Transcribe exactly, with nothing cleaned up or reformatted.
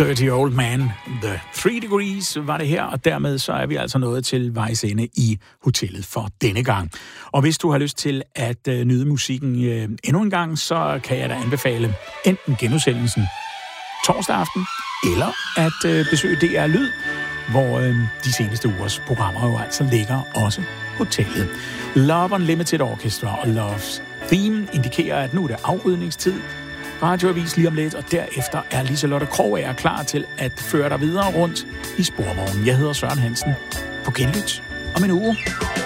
Dirty Old Man, The Three Degrees var det her, og dermed så er vi altså nået til vejs ende i hotellet for denne gang. Og hvis du har lyst til at øh, nyde musikken øh, endnu en gang, så kan jeg da anbefale enten genudsendelsen torsdag aften, eller at øh, besøge D R Lyd, hvor øh, de seneste ugers programmer jo altså ligger også hotellet. Love Unlimited Orchestra og Love's Theme indikerer, at nu er det afrydningstid. Radioavis lige om lidt, og derefter er Liselotte Krogager klar til at føre dig videre rundt i sporvognen. Jeg hedder Søren Hansen. På genlyt om en uge.